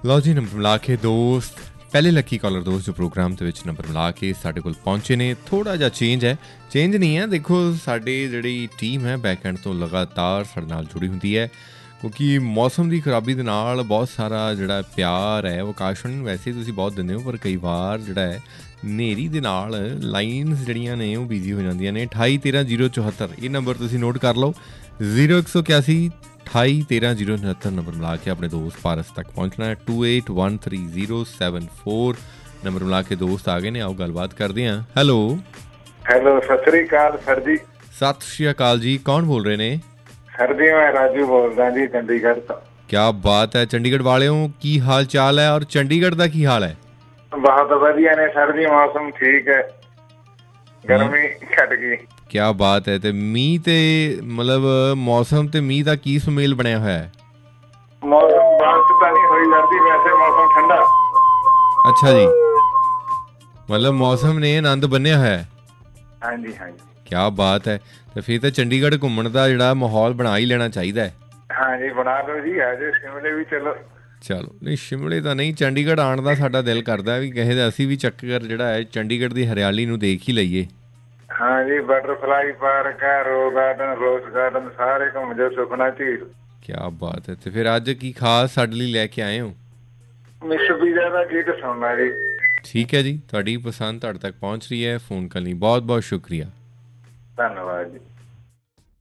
ਲਓ ਜੀ, ਨੰਬਰ ਮਿਲਾ ਕੇ ਦੋਸਤ ਪਹਿਲੇ ਲੱਕੀ ਕਾਲਰ ਦੋਸਤ ਜੋ ਪ੍ਰੋਗਰਾਮ ਦੇ ਵਿੱਚ ਨੰਬਰ ਮਿਲਾ ਕੇ ਸਾਡੇ ਕੋਲ ਪਹੁੰਚੇ ਨੇ। ਥੋੜ੍ਹਾ ਜਿਹਾ ਚੇਂਜ ਨਹੀਂ ਹੈ। ਦੇਖੋ, ਸਾਡੀ ਜਿਹੜੀ ਟੀਮ ਹੈ ਬੈਕ ਐਂਡ ਤੋਂ ਲਗਾਤਾਰ ਸਾਡੇ ਨਾਲ ਜੁੜੀ ਹੁੰਦੀ ਹੈ, ਕਿਉਂਕਿ ਮੌਸਮ ਦੀ ਖਰਾਬੀ ਦੇ ਨਾਲ ਬਹੁਤ ਸਾਰਾ ਜਿਹੜਾ ਪਿਆਰ ਹੈ ਉਹ ਆਕਾਸ਼ਵਾਣੀ ਨੂੰ ਵੈਸੇ ਤੁਸੀਂ ਬਹੁਤ ਦਿੰਦੇ ਹੋ, ਪਰ ਕਈ ਵਾਰ ਜਿਹੜਾ ਹੈ ਹਨੇਰੀ ਦੇ ਨਾਲ ਲਾਈਨਸ ਜਿਹੜੀਆਂ ਨੇ ਉਹ ਬਿਜ਼ੀ ਹੋ ਜਾਂਦੀਆਂ ਨੇ। 2813 074 ਇਹ ਨੰਬਰ ਤੁਸੀਂ ਨੋਟ ਕਰ ਲਓ। 0181 2813 ਨੰਬਰ ਮਿਲਾ ਕੇ ਆਪਣੇ ਦੋਸਤ ਪਾਰਸ ਤੱਕ ਪਹੁੰਚਣਾ ਹੈ। 281307 ਨੰਬਰ ਮਿਲਾ ਕੇ ਦੋਸਤ ਆ ਗਏ ਨੇ। ਆਓ ਗੱਲਬਾਤ ਕਰਦੇ ਹਾਂ। ਹੈਲੋ, ਸਤਿ ਸ੍ਰੀ ਅਕਾਲ ਸਰ ਜੀ। ਸਤਿ ਸ਼੍ਰੀ ਅਕਾਲ ਜੀ, ਕੌਣ ਬੋਲ ਰਹੇ ਨੇ? ਸਰ ਜੀ ਮੈਂ ਰਾਜੂ ਬੋਲਦਾ ਜੀ, ਚੰਡੀਗੜ੍ਹ ਤੋਂ। ਕਿਆ ਬਾਤ ਹੈ, ਚੰਡੀਗੜ੍ਹ ਵਾਲਿਓ, ਕੀ ਹਾਲ ਚਾਲ ਹੈ ਔਰ ਚੰਡੀਗੜ੍ਹ ਦਾ ਕੀ ਹਾਲ ਹੈ? ਬਹੁਤ ਵਧੀਆ ਨੇ ਸਰ ਜੀ, ਮੌਸਮ ਠੀਕ ਹੈ, ਗਰਮੀ ਘਟ ਗਈ। ਕਿਆ ਬਾਤ ਹੈ। ਤੇ ਮੀਂਹ ਤੇ ਮਤਲਬ ਮੌਸਮ ਤੇ ਮੀਂਹ ਦਾ ਕੀ ਸੁਮੇਲ ਬਣਿਆ ਹੋਇਆ ਹੈ? ਮੌਸਮ ਬਾਰਿਸ਼ ਤਾਂ ਨਹੀਂ ਹੋਈ ਸਰ ਜੀ, ਵੈਸੇ ਮੌਸਮ ਠੰਡਾ। ਅੱਛਾ ਜੀ, ਮਤਲਬ ਮੌਸਮ ਨੇ ਆਨੰਦ ਬੰਨਿਆ ਹੋਇਆ ਹੈ। ਹਾਂਜੀ ਹਾਂਜੀ, ਕਿਆ ਬਾਤ ਹੈ। ਤੇ ਫਿਰ ਤਾਂ ਚੰਡੀਗੜ੍ਹ ਘੁੰਮਣ ਦਾ ਜਿਹੜਾ ਮਾਹੌਲ ਬਣਾ ਹੀ ਲੈਣਾ ਚਾਹੀਦਾ ਹੈ। ਹਾਂਜੀ ਬਣਾ ਲਓ ਜੀ, ਆਜੋ ਸ਼ਿਮਲੇ ਵੀ ਚਲੋ। ਨਹੀਂ, ਸ਼ਿਮਲੇ ਤਾਂ ਨਹੀਂ, ਚੰਡੀਗੜ੍ਹ ਆਉਣ ਦਾ ਸਾਡਾ ਦਿਲ ਕਰਦਾ ਵੀ ਕਿਸੇ ਦਾ ਅਸੀਂ ਵੀ ਚੱਕਰ ਜਿਹੜਾ ਹੈ ਚੰਡੀਗੜ੍ਹ ਦੀ ਹਰਿਆਲੀ ਨੂੰ ਦੇਖ ਹੀ ਲਈਏ। ਹਾਂਜੀ, ਬਟਰਫਲਾਈ ਪਾਰਕ ਹੈ, ਰੋਜ਼ ਗਾਰਡਨ ਸਾਰੇ ਘੁੰਮ ਜਾਓ, ਸੁਖਨਾ ਝੀਲ। ਕਿਆ ਬਾਤ ਹੈ। ਤੇ ਫਿਰ ਅੱਜ ਕੀ ਖਾਸ ਸਾਡੇ ਲਈ ਲੈ ਕੇ ਆਏ ਹੋ? ਮਿਕਸ ਪੀਜ਼ਾ ਦਾ ਗੀਤ ਸੁਣਨਾ ਜੀ। ਠੀਕ ਹੈ ਜੀ, ਤੁਹਾਡੀ ਪਸੰਦ ਤੁਹਾਡੇ ਤੱਕ ਪਹੁੰਚ ਰਹੀ ਹੈ। ਫੋਨ ਕਰਨ ਲਈ ਬਹੁਤ ਬਹੁਤ ਸ਼ੁਕਰੀਆ। ਧੰਨਵਾਦ ਜੀ।